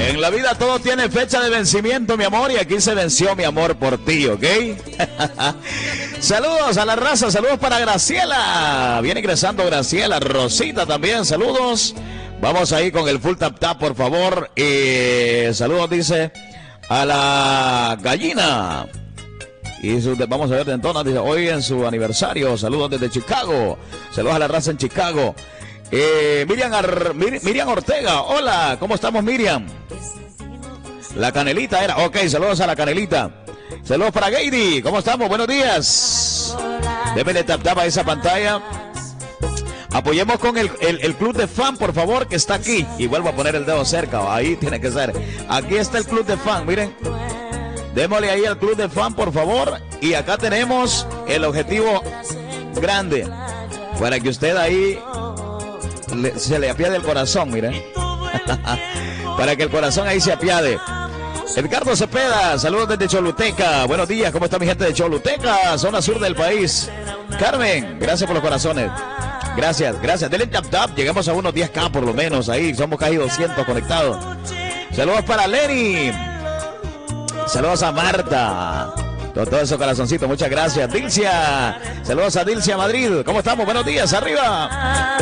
En la vida todo tiene fecha de vencimiento, mi amor, y aquí se venció mi amor por ti, ¿ok? Saludos a la raza, saludos para Graciela. Viene ingresando Graciela, Rosita también, saludos. Vamos ahí con el full tap tap, por favor. Saludos, dice, a la gallina. Y vamos a ver de entonces, dice, hoy en su aniversario, saludos desde Chicago. Saludos a la raza en Chicago. Miriam Ortega, hola, ¿cómo estamos, Miriam? La Canelita era, ok, saludos a la Canelita. Saludos para Gady, ¿cómo estamos? Buenos días. Démele tap tap a esa pantalla. Apoyemos con el club de fan, por favor, que está aquí. Y vuelvo a poner el dedo cerca, ahí tiene que ser. Aquí está el club de fan, miren. Démosle ahí al club de fan, por favor. Y acá tenemos el objetivo grande. Para que usted ahí se le apiade el corazón, miren. Para que el corazón ahí se apiade. Edgardo Cepeda, saludos desde Choluteca. Buenos días, ¿cómo está mi gente de Choluteca? Zona sur del país. Carmen, gracias por los corazones. Gracias, gracias. Denle tap tap, llegamos a unos 10K por lo menos ahí. Somos casi 200 conectados. Saludos para Lenny. Saludos a Marta. Todo eso, corazoncito, muchas gracias. Dilcia, saludos a Dilcia Madrid. ¿Cómo estamos? Buenos días, arriba.